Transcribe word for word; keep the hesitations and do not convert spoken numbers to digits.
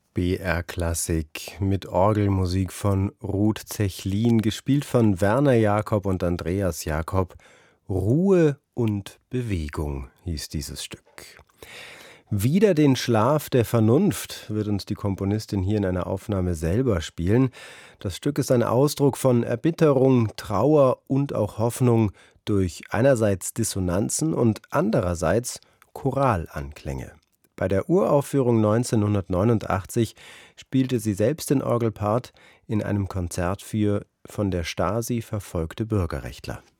B R-Klassik mit Orgelmusik von Ruth Zechlin, gespielt von Werner Jakob und Andreas Jakob. Ruhe und Bewegung hieß dieses Stück. Wider den Schlaf der Vernunft wird uns die Komponistin hier in einer Aufnahme selber spielen. Das Stück ist ein Ausdruck von Erbitterung, Trauer und auch Hoffnung durch einerseits Dissonanzen und andererseits Choralanklänge. Bei der Uraufführung neunzehnhundertneunundachtzig spielte sie selbst den Orgelpart in einem Konzert für von der Stasi verfolgte Bürgerrechtler.